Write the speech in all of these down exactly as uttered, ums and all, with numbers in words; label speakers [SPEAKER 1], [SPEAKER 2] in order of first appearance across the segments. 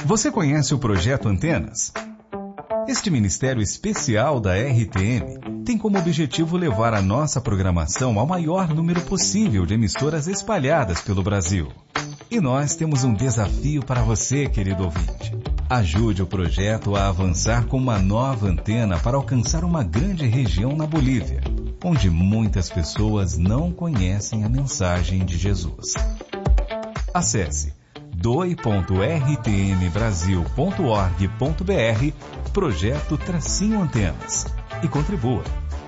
[SPEAKER 1] Você conhece o Projeto Antenas? Este ministério especial da R T M tem como objetivo levar a nossa programação ao maior número possível de emissoras espalhadas pelo Brasil. E nós temos um desafio para você, querido ouvinte. Ajude o projeto a avançar com uma nova antena para alcançar uma grande região na Bolívia, onde muitas pessoas não conhecem a mensagem de Jesus. Acesse doe ponto r t m brasil ponto org ponto b r Projeto Tracinho Antenas e contribua.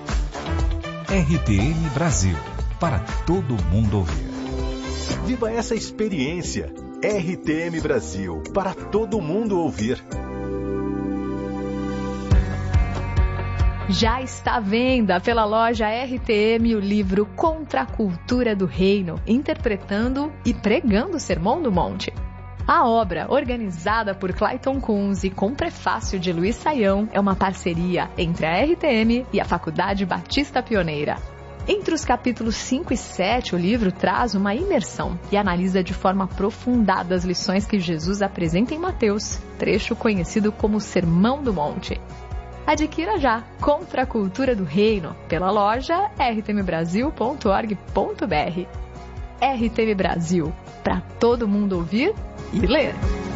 [SPEAKER 1] R T M Brasil, para todo mundo ouvir.
[SPEAKER 2] Viva essa experiência. R T M Brasil, para todo mundo ouvir.
[SPEAKER 3] Já está à venda pela loja R T M o livro Contra a Cultura do Reino, interpretando e pregando o Sermão do Monte. A obra, organizada por Clayton Kunz e com prefácio de Luiz Saião, é uma parceria entre a R T M e a Faculdade Batista Pioneira. Entre os capítulos cinco e sete, o livro traz uma imersão e analisa de forma aprofundada as lições que Jesus apresenta em Mateus, trecho conhecido como Sermão do Monte. Adquira já Contra a Cultura do Reino pela loja r t m brasil ponto org ponto b r. R T M Brasil, para todo mundo ouvir e ler.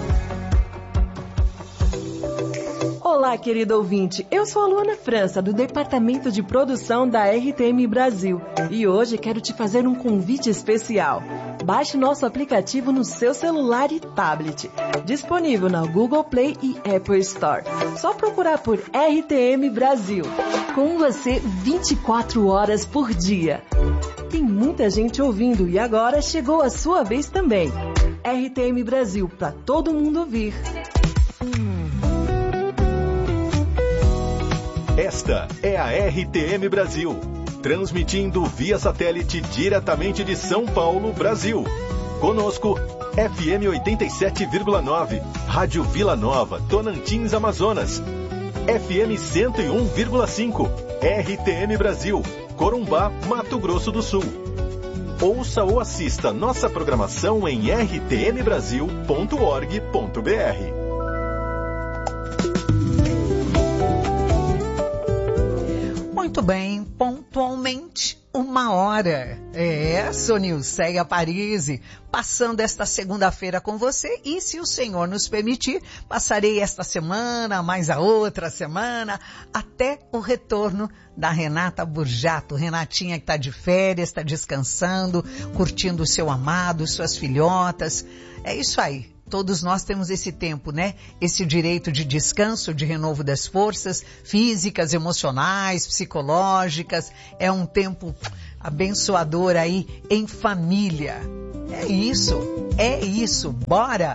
[SPEAKER 4] Olá, querido ouvinte. Eu sou a Luana França, do Departamento de Produção da R T M Brasil. E hoje quero te fazer um convite especial. Baixe nosso aplicativo no seu celular e tablet. Disponível na Google Play e Apple Store. Só procurar por R T M Brasil. Com você vinte e quatro horas por dia. Tem muita gente ouvindo e agora chegou a sua vez também. R T M Brasil, para todo mundo ouvir.
[SPEAKER 2] Esta é a R T M Brasil, transmitindo via satélite diretamente de São Paulo, Brasil. Conosco, F M oitenta e sete vírgula nove, Rádio Vila Nova, Tonantins, Amazonas. F M cento e um vírgula cinco, R T M Brasil, Corumbá, Mato Grosso do Sul. Ouça ou assista nossa programação em r t m brasil ponto org ponto b r.
[SPEAKER 5] Muito bem, pontualmente uma hora. É, sou Nilceia Parisi, passando esta segunda-feira com você e, se o Senhor nos permitir, passarei esta semana, mais a outra semana, até o retorno da Renata Burjato. Renatinha que está de férias, está descansando, curtindo o seu amado, suas filhotas. É isso aí. Todos nós temos esse tempo, né? Esse direito de descanso, de renovo das forças físicas, emocionais, psicológicas. É um tempo abençoador aí em família. É isso, é isso. Bora!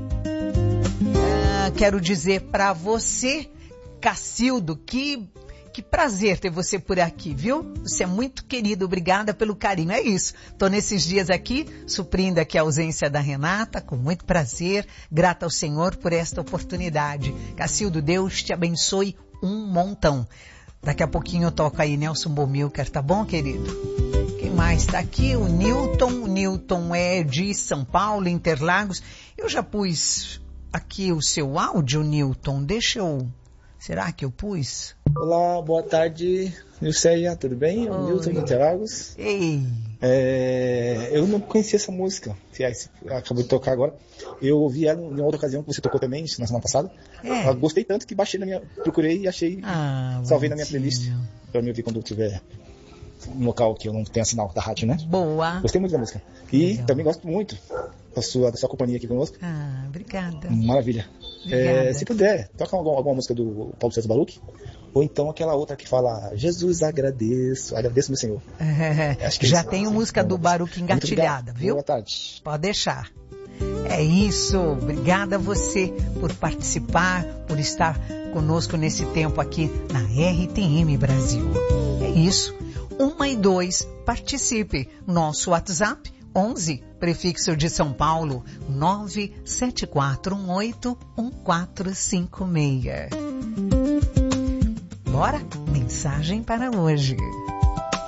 [SPEAKER 5] Ah, quero dizer para você, Cacildo, que... Que prazer ter você por aqui, viu? Você é muito querido, obrigada pelo carinho. É isso, tô nesses dias aqui, suprindo aqui a ausência da Renata, com muito prazer, grata ao Senhor por esta oportunidade. Cacildo, Deus te abençoe um montão. Daqui a pouquinho eu toco aí Nelson Bomilcar, tá bom, querido? Quem mais tá aqui? O Newton, o Newton é de São Paulo, Interlagos. Eu já pus aqui o seu áudio, Newton, deixa eu... Será que eu pus?
[SPEAKER 6] Olá, boa tarde, Nilceia, tudo bem? O Nilton de Interlagos.
[SPEAKER 5] Ei!
[SPEAKER 6] É, eu não conhecia essa música, que acabou de tocar agora. Eu ouvi ela em outra ocasião que você tocou também, na semana passada. É. Eu gostei tanto que baixei na minha... Procurei e achei...
[SPEAKER 5] Ah,
[SPEAKER 6] salvei na minha playlist, pra me ouvir quando eu tiver um local que eu não tenha sinal da rádio, né?
[SPEAKER 5] Boa!
[SPEAKER 6] Gostei muito da música. E legal. Também gosto muito da sua, da sua companhia aqui conosco.
[SPEAKER 5] Ah, obrigada.
[SPEAKER 6] Maravilha. É, se puder, toca alguma, alguma música do Paulo César Baruch, ou então aquela outra que fala Jesus, agradeço, agradeço meu Senhor.
[SPEAKER 5] É, Acho que já tem música do Baruch engatilhada, viu?
[SPEAKER 6] Boa tarde.
[SPEAKER 5] Pode deixar. É isso, obrigada a você por participar, por estar conosco nesse tempo aqui na R T M Brasil. É isso, uma e dois, participe. Nosso WhatsApp onze, prefixo de São Paulo, nove sete quatro um oito um quatro cinco seis. Bora? Mensagem para hoje.